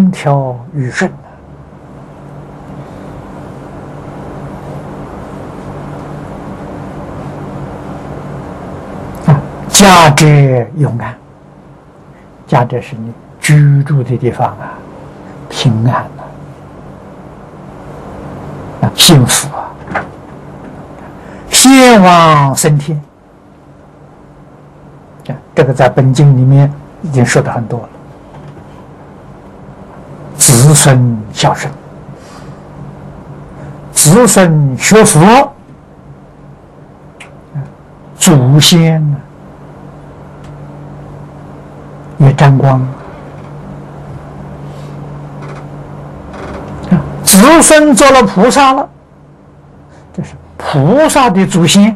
风调雨顺家者永安，家者是你居住的地方啊，平安幸福啊，先往升天。这个在本经里面已经说的很多了。子孙孝顺，子孙学佛，祖先也沾光，子孙做了菩萨了，这是菩萨的祖先，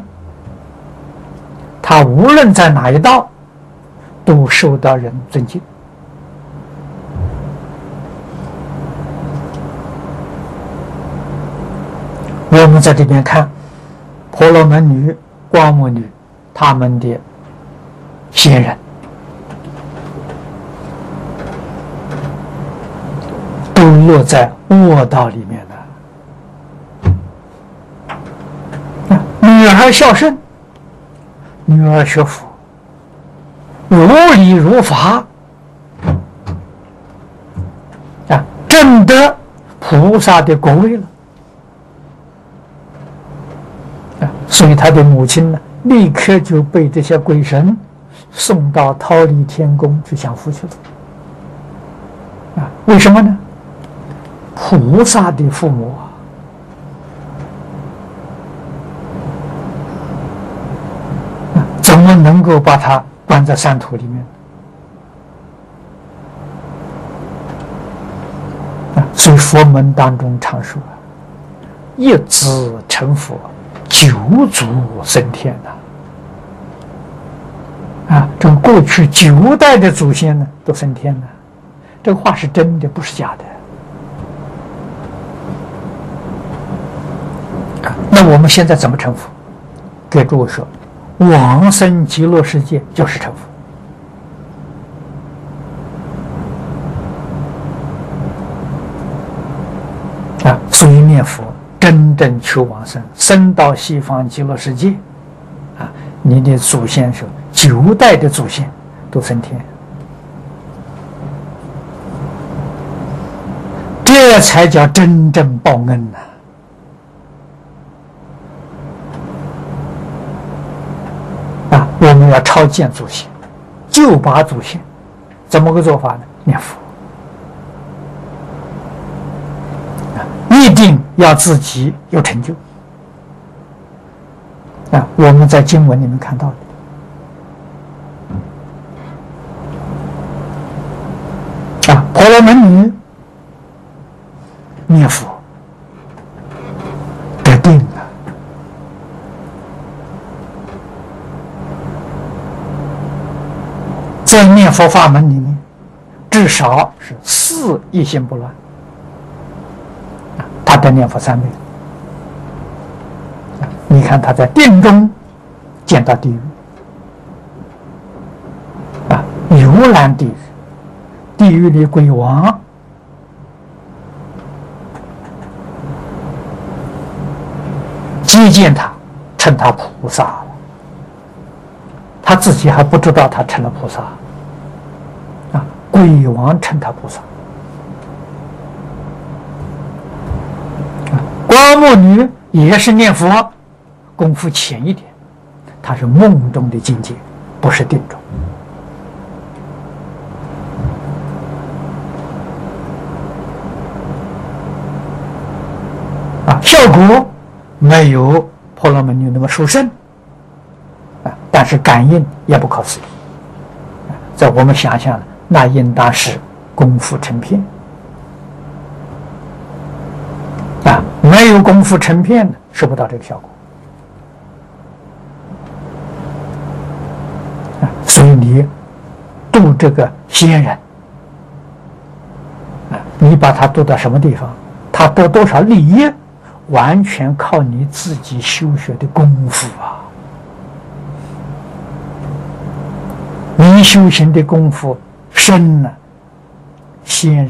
他无论在哪一道都受到人尊敬。我们在这边看婆罗门女、光目女他们的先人，都落在卧道里面的。女儿孝顺，女儿学佛，如理如法，证得菩萨的果位了。所以他的母亲呢，立刻就被这些鬼神送到忉利天宫去享福去了。为什么呢？菩萨的父母怎么能够把他关在山土里面？所以佛门当中常说一子成佛，九祖升天这个过去9代的祖先呢都升天了，这个话是真的，不是假的。那我们现在怎么成佛？给诸位说，往生极乐世界就是成佛。所以念佛真正求往生，生到西方极乐世界你的祖先是9代的祖先都升天，这才叫真正报恩我们要超见祖先，救拔祖先，怎么个做法呢？念佛，一定要自己有成就。我们在经文里面看到的婆罗门女念佛得定了，在念佛法门里面至少是4一心不乱，他得念佛3昧。你看他在定中见到地狱游览地狱，地狱里鬼王接见他，称他菩萨了，他自己还不知道他成了菩萨鬼王称他菩萨。光目女也是念佛，功夫浅一点，它是梦中的境界，不是定中。效果没有婆罗门女那么殊胜但是感应也不可思议。在我们想象，那应当是功夫成片没有功夫成片的，收不到这个效果。所以你度这个仙人你把他度到什么地方，他得多少利益，完全靠你自己修学的功夫你修行的功夫深了，仙人